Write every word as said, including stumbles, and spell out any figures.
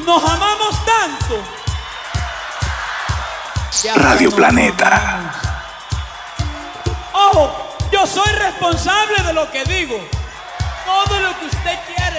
Nos amamos tanto. Radio Planeta. Ojo, yo soy responsable de lo que digo. Todo lo que usted quiere.